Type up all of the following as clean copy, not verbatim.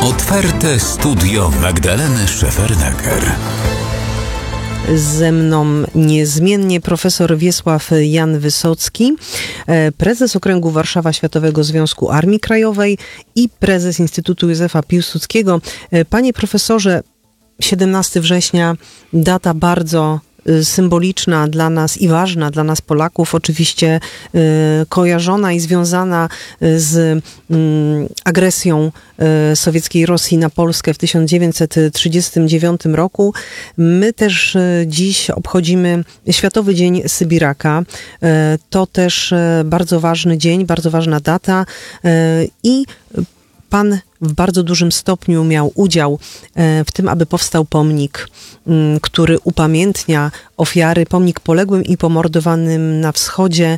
Otwarte studio Magdaleny Szefernaker. Ze mną niezmiennie profesor Wiesław Jan Wysocki, prezes Okręgu Warszawa Światowego Związku Armii Krajowej i prezes Instytutu Józefa Piłsudskiego. Panie profesorze, 17 września, data bardzo symboliczna dla nas i ważna dla nas Polaków, oczywiście kojarzona i związana z agresją sowieckiej Rosji na Polskę w 1939 roku. My też dziś obchodzimy Światowy Dzień Sybiraka. To też bardzo ważny dzień, bardzo ważna data i Pan w bardzo dużym stopniu miał udział w tym, aby powstał pomnik, który upamiętnia ofiary, pomnik poległym i pomordowanym na wschodzie.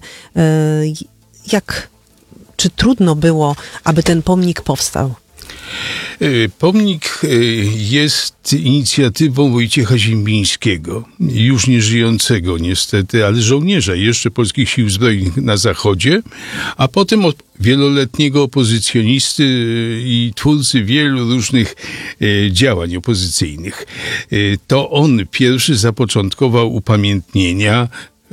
Czy trudno było, aby ten pomnik powstał? Pomnik jest inicjatywą Wojciecha Ziembińskiego, już nieżyjącego niestety, ale żołnierza jeszcze Polskich Sił Zbrojnych na Zachodzie, a potem wieloletniego opozycjonisty i twórcy wielu różnych działań opozycyjnych. To on pierwszy zapoczątkował upamiętnienia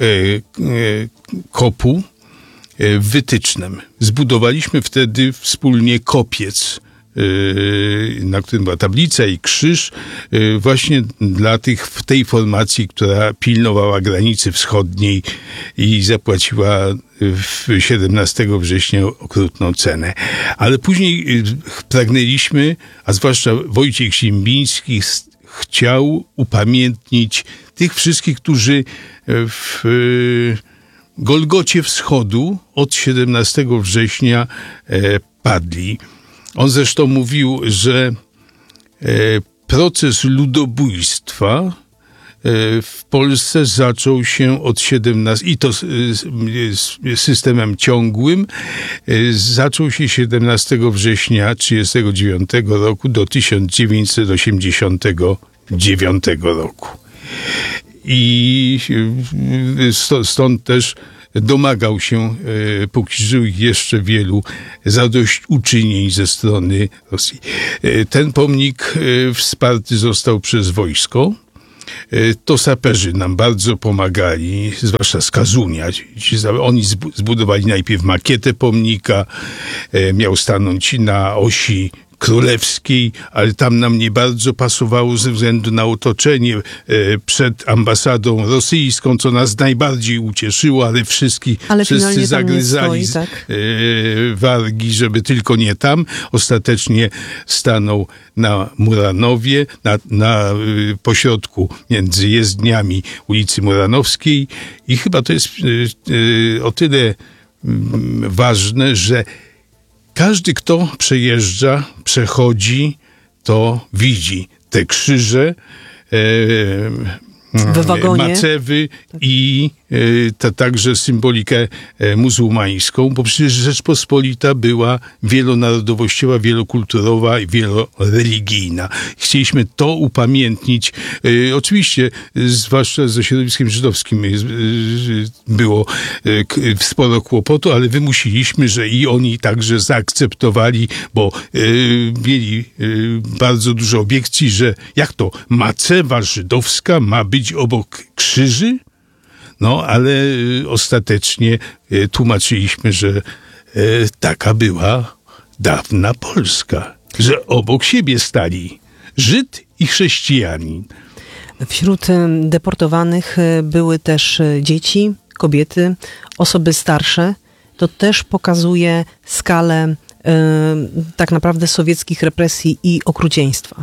kopu w Wytycznem. Zbudowaliśmy wtedy wspólnie kopiec, na którym była tablica i krzyż, właśnie dla tych w tej formacji, która pilnowała granicy wschodniej i zapłaciła 17 września okrutną cenę. Ale później pragnęliśmy, a zwłaszcza Wojciech Ziembiński chciał upamiętnić tych wszystkich, którzy w Golgocie Wschodu od 17 września padli. On zresztą mówił, że proces ludobójstwa w Polsce zaczął się od 17, i to systemem ciągłym, zaczął się 17 września 1939 roku do 1989 roku. I stąd też domagał się, póki żył, jeszcze wielu zadośćuczynień ze strony Rosji. Ten pomnik wsparty został przez wojsko. To saperzy nam bardzo pomagali, zwłaszcza z Kazunia. Oni zbudowali najpierw makietę pomnika, miał stanąć na osi królewskiej, ale tam nam nie bardzo pasowało ze względu na otoczenie przed ambasadą rosyjską, co nas najbardziej ucieszyło, ale wszyscy zagryzali wargi, żeby tylko nie tam. Ostatecznie stanął na Muranowie, na pośrodku między jezdniami ulicy Muranowskiej i chyba to jest o tyle ważne, że każdy, kto przejeżdża, przechodzi, to widzi te krzyże, macewy i także symbolikę muzułmańską, bo przecież Rzeczpospolita była wielonarodowościowa, wielokulturowa i wieloreligijna. Chcieliśmy to upamiętnić. Oczywiście, zwłaszcza ze środowiskiem żydowskim było sporo kłopotu, ale wymusiliśmy, że i oni także zaakceptowali, bo mieli bardzo dużo obiekcji, że jak to macewa żydowska ma być obok krzyży? No, ale ostatecznie tłumaczyliśmy, że taka była dawna Polska, że obok siebie stali Żyd i chrześcijanin. Wśród deportowanych były też dzieci, kobiety, osoby starsze. To też pokazuje skalę tak naprawdę sowieckich represji i okrucieństwa.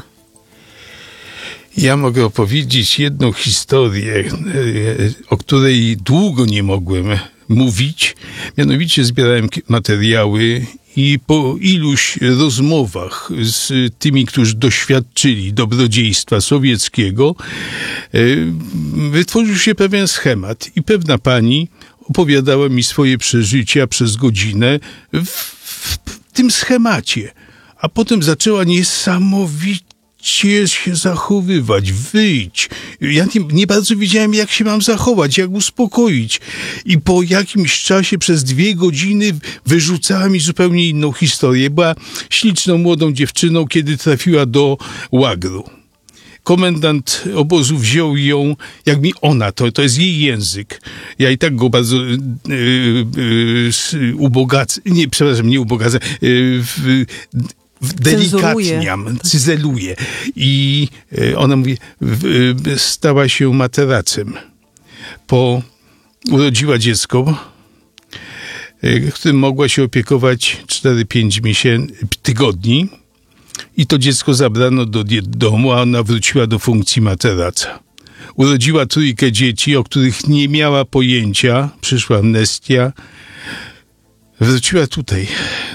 Ja mogę opowiedzieć jedną historię, o której długo nie mogłem mówić. Mianowicie zbierałem materiały i po iluś rozmowach z tymi, którzy doświadczyli dobrodziejstwa sowieckiego, wytworzył się pewien schemat i pewna pani opowiadała mi swoje przeżycia przez godzinę w tym schemacie, a potem zaczęła niesamowicie się zachowywać, wyć ja nie bardzo wiedziałem, jak się mam zachować, jak uspokoić. I po jakimś czasie, przez 2 godziny, wyrzucała mi zupełnie inną historię. Była śliczną, młodą dziewczyną, kiedy trafiła do łagru. Komendant obozu wziął ją, jak mi ona, to jest jej język. Ja i tak go bardzo ubogacę, nie ubogacę, delikatniam, cyzeluję. I ona mówi, stała się materacem. Urodziła dziecko, którym mogła się opiekować 4-5 tygodni. I to dziecko zabrano do domu, a ona wróciła do funkcji materaca. Urodziła 3 dzieci, o których nie miała pojęcia. Przyszła amnestia. Wróciła tutaj.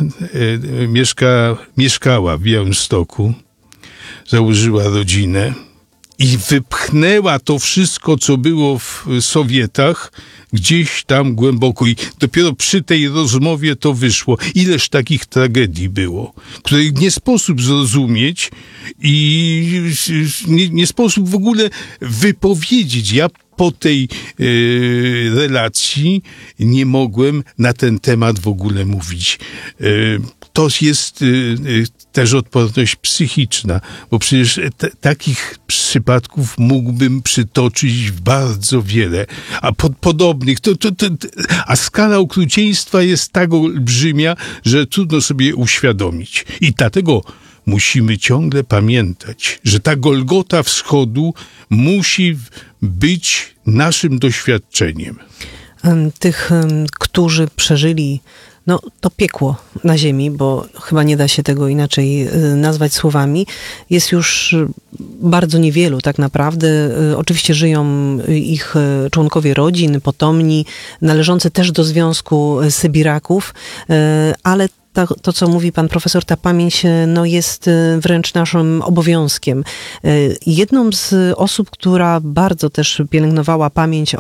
Mieszkała w Białymstoku. Założyła rodzinę. I wypchnęła to wszystko, co było w Sowietach, gdzieś tam głęboko. I dopiero przy tej rozmowie to wyszło. Ileż takich tragedii było, których nie sposób zrozumieć i nie sposób w ogóle wypowiedzieć. Ja po tej relacji nie mogłem na ten temat w ogóle mówić. To jest też odporność psychiczna, bo przecież takich przypadków mógłbym przytoczyć bardzo wiele, a podobnych. A skala okrucieństwa jest tak olbrzymia, że trudno sobie uświadomić. I dlatego musimy ciągle pamiętać, że ta Golgota Wschodu musi być naszym doświadczeniem. Tych, którzy przeżyli to piekło na ziemi, bo chyba nie da się tego inaczej nazwać słowami, jest już bardzo niewielu tak naprawdę. Oczywiście żyją ich członkowie rodzin, potomni, należący też do Związku Sybiraków, ale to, co mówi pan profesor, ta pamięć jest wręcz naszym obowiązkiem. Jedną z osób, która bardzo też pielęgnowała pamięć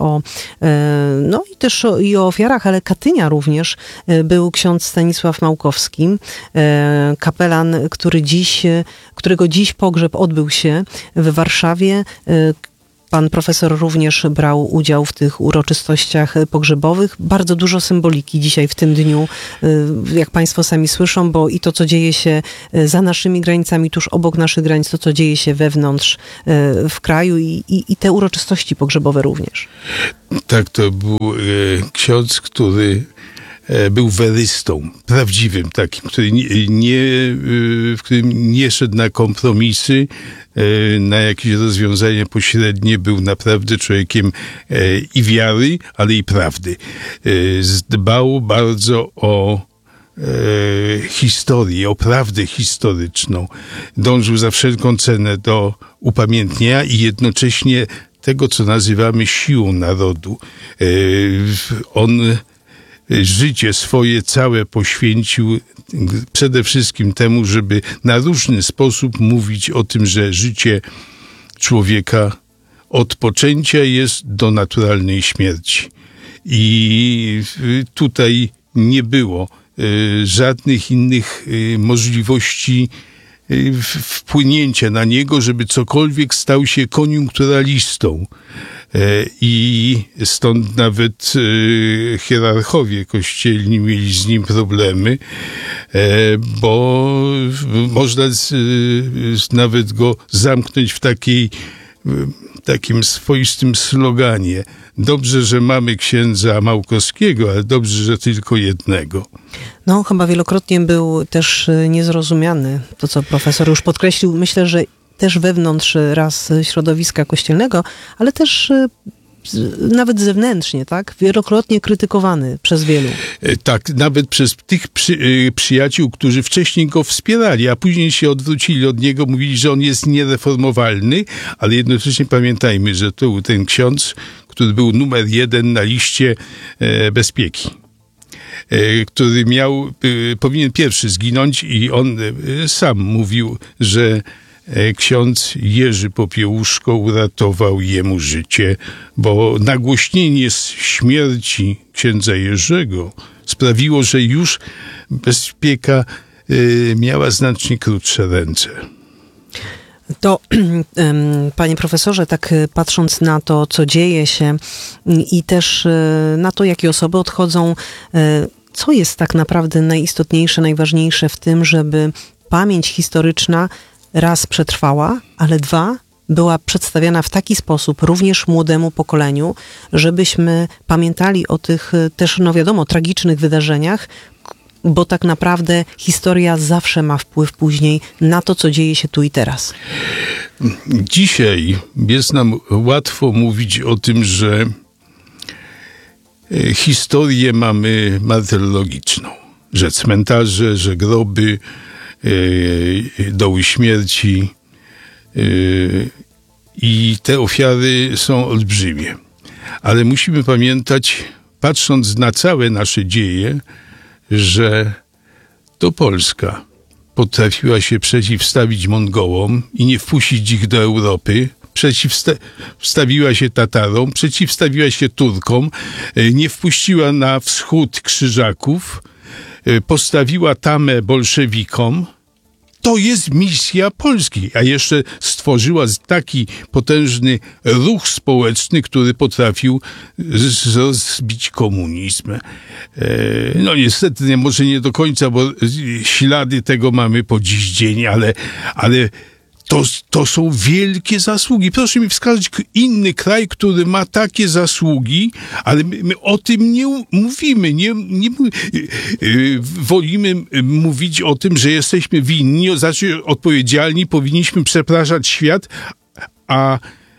i też i o ofiarach, ale Katynia również, był ksiądz Stanisław Małkowski, kapelan, którego dziś pogrzeb odbył się w Warszawie. Pan profesor również brał udział w tych uroczystościach pogrzebowych. Bardzo dużo symboliki dzisiaj w tym dniu, jak państwo sami słyszą, bo i to, co dzieje się za naszymi granicami, tuż obok naszych granic, to, co dzieje się wewnątrz w kraju i te uroczystości pogrzebowe również. Tak, to był ksiądz, który był werystą, prawdziwym takim, w którym nie szedł na kompromisy, na jakieś rozwiązania pośrednie, był naprawdę człowiekiem i wiary, ale i prawdy. Dbał bardzo o historię, o prawdę historyczną. Dążył za wszelką cenę do upamiętnienia i jednocześnie tego, co nazywamy siłą narodu. On życie swoje całe poświęcił przede wszystkim temu, żeby na różny sposób mówić o tym, że życie człowieka od poczęcia jest do naturalnej śmierci. I tutaj nie było żadnych innych możliwości wpłynięcia na niego, żeby cokolwiek stał się koniunkturalistą. I stąd nawet hierarchowie kościelni mieli z nim problemy, bo można nawet go zamknąć w takim swoistym sloganie. Dobrze, że mamy księdza Małkowskiego, ale dobrze, że tylko jednego. Chyba wielokrotnie był też niezrozumiany. To, co profesor już podkreślił, myślę, że też wewnątrz raz środowiska kościelnego, ale też nawet zewnętrznie, tak? Wielokrotnie krytykowany przez wielu. Tak, nawet przez tych przyjaciół, którzy wcześniej go wspierali, a później się odwrócili od niego, mówili, że on jest niereformowalny, ale jednocześnie pamiętajmy, że to był ten ksiądz, który był numer 1 na liście bezpieki, który powinien pierwszy zginąć i on sam mówił, że ksiądz Jerzy Popiełuszko uratował jemu życie, bo nagłośnienie śmierci księdza Jerzego sprawiło, że już bezpieka miała znacznie krótsze ręce. To, panie profesorze, tak patrząc na to, co dzieje się i też na to, jakie osoby odchodzą, co jest tak naprawdę najistotniejsze, najważniejsze w tym, żeby pamięć historyczna raz przetrwała, ale dwa, była przedstawiana w taki sposób również młodemu pokoleniu, żebyśmy pamiętali o tych też, no wiadomo, tragicznych wydarzeniach, bo tak naprawdę historia zawsze ma wpływ później na to, co dzieje się tu i teraz. Dzisiaj jest nam łatwo mówić o tym, że historię mamy martyrologiczną, że cmentarze, że groby, doły śmierci i te ofiary są olbrzymie. Ale musimy pamiętać, patrząc na całe nasze dzieje, że to Polska potrafiła się przeciwstawić Mongołom i nie wpuścić ich do Europy, przeciwstawiła się Tatarom, przeciwstawiła się Turkom, nie wpuściła na wschód Krzyżaków, postawiła tamę bolszewikom. To jest misja Polski, a jeszcze stworzyła taki potężny ruch społeczny, który potrafił rozbić komunizm. No niestety, może nie do końca, bo ślady tego mamy po dziś dzień, ale to są wielkie zasługi. Proszę mi wskazać inny kraj, który ma takie zasługi, ale my o tym nie mówimy. Wolimy mówić o tym, że jesteśmy winni, znaczy odpowiedzialni, powinniśmy przepraszać świat, a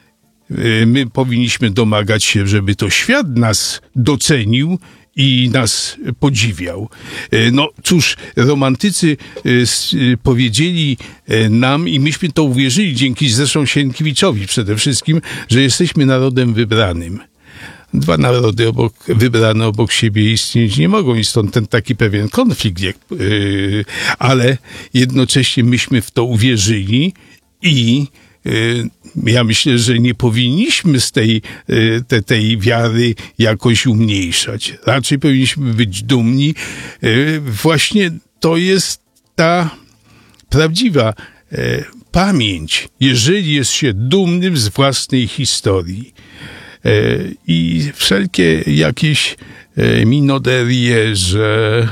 my powinniśmy domagać się, żeby to świat nas docenił i nas podziwiał. No cóż, romantycy powiedzieli nam i myśmy to uwierzyli, dzięki zresztą Sienkiewiczowi przede wszystkim, że jesteśmy narodem wybranym. Dwa narody wybrane obok siebie istnieć nie mogą i stąd ten taki pewien konflikt, ale jednocześnie myśmy w to uwierzyli i ja myślę, że nie powinniśmy z tej wiary jakoś umniejszać. Raczej powinniśmy być dumni. Właśnie to jest ta prawdziwa pamięć, jeżeli jest się dumnym z własnej historii. I wszelkie jakieś minoderie, że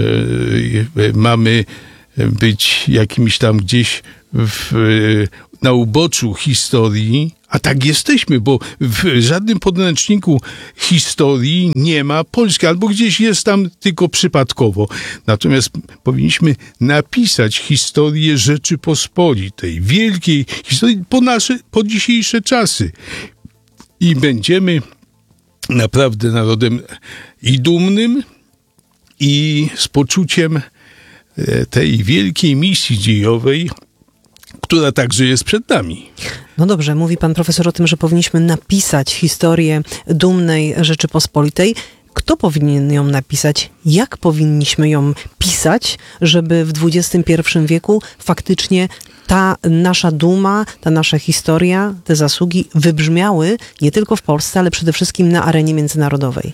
mamy być jakimś tam gdzieś na uboczu historii, a tak jesteśmy, bo w żadnym podręczniku historii nie ma Polski, albo gdzieś jest tam tylko przypadkowo. Natomiast powinniśmy napisać historię Rzeczypospolitej, wielkiej historii po dzisiejsze czasy. I będziemy naprawdę narodem i dumnym, i z poczuciem tej wielkiej misji dziejowej, która także jest przed nami. No dobrze, mówi pan profesor o tym, że powinniśmy napisać historię dumnej Rzeczypospolitej. Kto powinien ją napisać? Jak powinniśmy ją pisać, żeby w XXI wieku faktycznie ta nasza duma, ta nasza historia, te zasługi wybrzmiały nie tylko w Polsce, ale przede wszystkim na arenie międzynarodowej?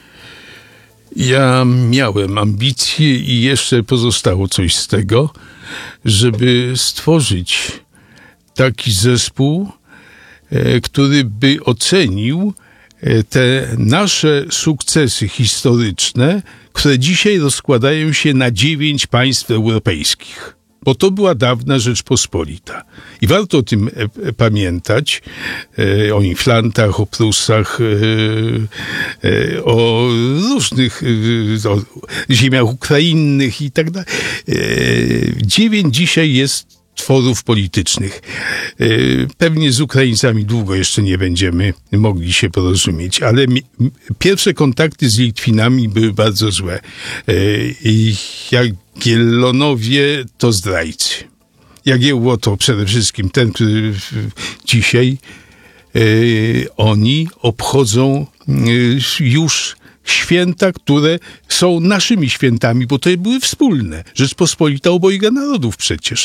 Ja miałem ambicje i jeszcze pozostało coś z tego, żeby stworzyć taki zespół, który by ocenił te nasze sukcesy historyczne, które dzisiaj rozkładają się na 9 państw europejskich. Bo to była dawna Rzeczpospolita. I warto o tym pamiętać, o Inflantach, o Prusach, o różnych o ziemiach ukrainnych i tak dalej. 9 dzisiaj jest tworów politycznych. Pewnie z Ukraińcami długo jeszcze nie będziemy mogli się porozumieć, ale pierwsze kontakty z Litwinami były bardzo złe. Jagiellonowie to zdrajcy. Jagiełło to przede wszystkim ten, który dzisiaj oni obchodzą już święta, które są naszymi świętami, bo to były wspólne. Rzeczpospolita obojga narodów przecież.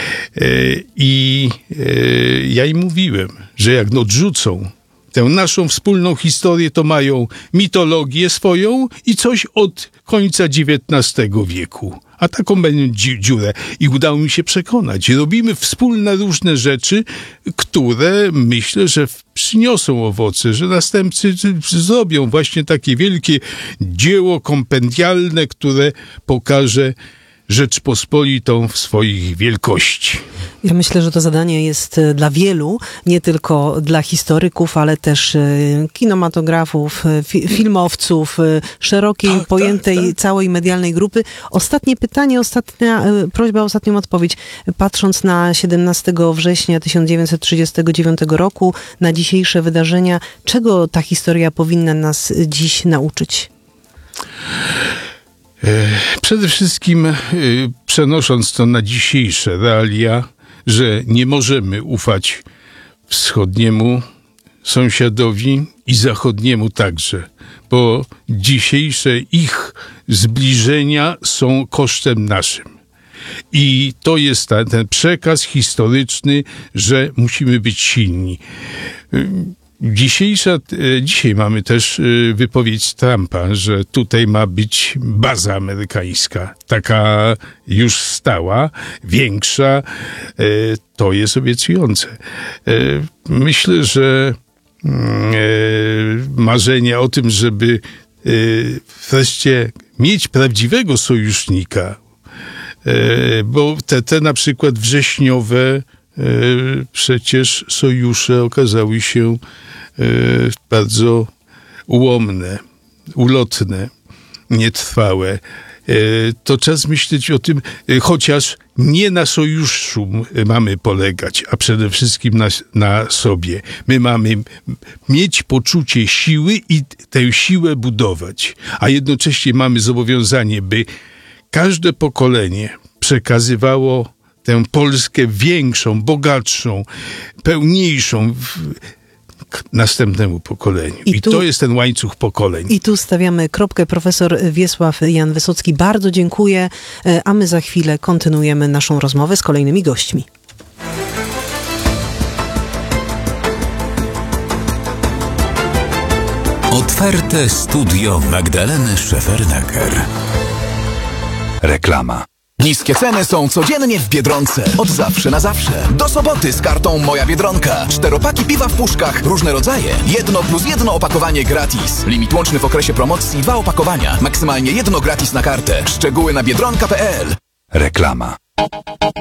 I ja im mówiłem, że jak odrzucą tę naszą wspólną historię, to mają mitologię swoją i coś od końca XIX wieku. a taką będą dziurę. I udało mi się przekonać. Robimy wspólne różne rzeczy, które myślę, że przyniosą owoce, że następcy zrobią właśnie takie wielkie dzieło kompendialne, które pokaże Rzeczpospolitą w swoich wielkości. Ja myślę, że to zadanie jest dla wielu, nie tylko dla historyków, ale też kinematografów, filmowców, szerokiej, pojętej całej medialnej grupy. Ostatnie pytanie, ostatnia prośba, ostatnią odpowiedź. Patrząc na 17 września 1939 roku, na dzisiejsze wydarzenia, czego ta historia powinna nas dziś nauczyć? Przede wszystkim przenosząc to na dzisiejsze realia, że nie możemy ufać wschodniemu sąsiadowi i zachodniemu także, bo dzisiejsze ich zbliżenia są kosztem naszym. I to jest ten przekaz historyczny, że musimy być silni. Dzisiaj mamy też wypowiedź Trumpa, że tutaj ma być baza amerykańska, taka już stała, większa. To jest obiecujące. Myślę, że marzenia o tym, żeby wreszcie mieć prawdziwego sojusznika, bo te na przykład wrześniowe przecież sojusze okazały się bardzo ułomne, ulotne, nietrwałe. To czas myśleć o tym, chociaż nie na sojuszu mamy polegać, a przede wszystkim na sobie. My mamy mieć poczucie siły i tę siłę budować, a jednocześnie mamy zobowiązanie, by każde pokolenie przekazywało tę Polskę większą, bogatszą, pełniejszą następnemu pokoleniu. I to jest ten łańcuch pokoleń. I tu stawiamy kropkę. Profesor Wiesław Jan Wysocki, bardzo dziękuję, a my za chwilę kontynuujemy naszą rozmowę z kolejnymi gośćmi. Otwarte studio Magdaleny Szefernaker. Reklama. Niskie ceny są codziennie w Biedronce. Od zawsze na zawsze. Do soboty z kartą Moja Biedronka. 4-paki piwa w puszkach, różne rodzaje. 1+1 opakowanie gratis. Limit łączny w okresie promocji 2 opakowania. Maksymalnie 1 gratis na kartę. Szczegóły na biedronka.pl. Reklama.